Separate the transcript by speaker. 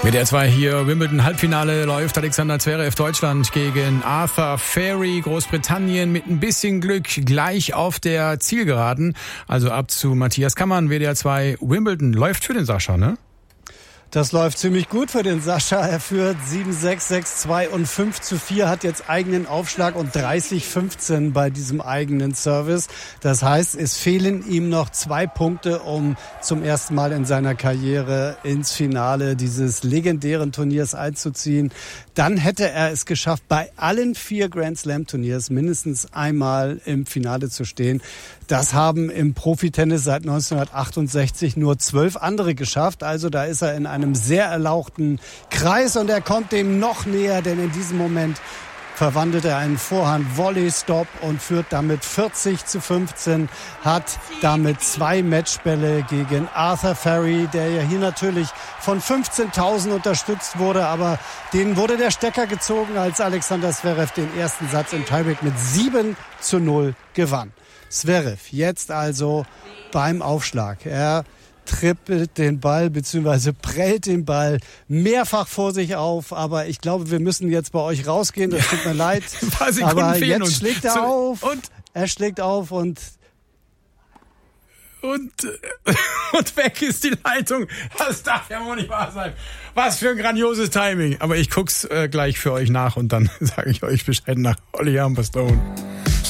Speaker 1: WDR 2 hier, Wimbledon Halbfinale läuft. Alexander Zverev, Deutschland gegen Arthur Feri, Großbritannien, mit ein bisschen Glück gleich auf der Zielgeraden. Also ab zu Matthias Kammann, WDR 2 Wimbledon. Läuft für den Sascha, ne?
Speaker 2: Das läuft ziemlich gut für den Sascha. Er führt 7-6, 6-2 und 5-4, hat jetzt eigenen Aufschlag und 30-15 bei diesem eigenen Service. Das heißt, es fehlen ihm noch 2 Punkte, um zum ersten Mal in seiner Karriere ins Finale dieses legendären Turniers einzuziehen. Dann hätte er es geschafft, bei allen 4 Grand Slam Turniers mindestens einmal im Finale zu stehen. Das haben im Profitennis seit 1968 nur 12 andere geschafft. Also da ist er in einem sehr erlauchten Kreis und er kommt dem noch näher, denn in diesem Moment verwandelt er einen Vorhand-Volley-Stop und führt damit 40-15, hat damit 2 Matchbälle gegen Arthur Feri, der ja hier natürlich von 15.000 unterstützt wurde, aber denen wurde der Stecker gezogen, als Alexander Zverev den ersten Satz im Tiebreak mit 7-0 gewann. Zverev jetzt also beim Aufschlag. Er trippelt den Ball bzw. prellt den Ball mehrfach vor sich auf, aber ich glaube, wir müssen jetzt bei euch rausgehen, das tut mir leid. Aber jetzt schlägt er auf und er schlägt auf und
Speaker 1: weg ist die Leitung. Das darf ja wohl nicht wahr sein. Was für ein grandioses Timing. Aber ich guck's gleich für euch nach und dann sage ich euch Bescheid nach Holly Humberstone.